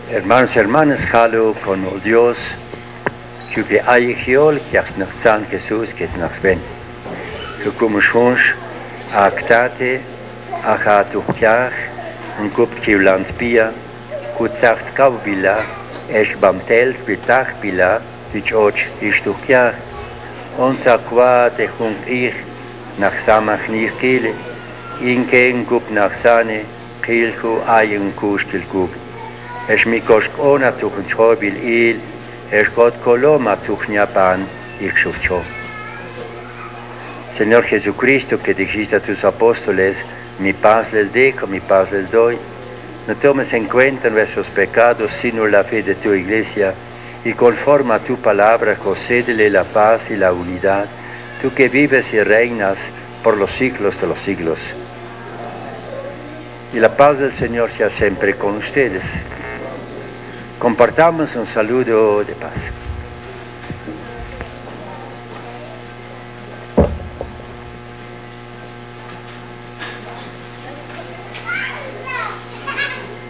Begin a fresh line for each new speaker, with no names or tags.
Hermanos y hermanas, jalo con el Dios, que hay giol, que nos San Jesús, que nos ven. Que como shons, actate, ajatukiach, un cup kiulant pia, kutsacht kaubila, esh bamtelt bitach bila, dich och istukiach, onsa qua te hunk ich, nach samach nicht kile, inken cup nach sane, kilchu ayen kustil cup. Es mi kosk ona tuchn chobil il, es God coloma tuchniapan ikshufcho. Señor Jesucristo, que dijiste a tus apóstoles, mi paz les dejo, mi paz les doy. No tomes en cuenta nuestros pecados, sino la fe de tu iglesia, y conforme a tu palabra, concédele la paz y la unidad, tú que vives y reinas por los siglos de los siglos. Y la paz del Señor sea siempre con ustedes. Compartamos un saludo de paz.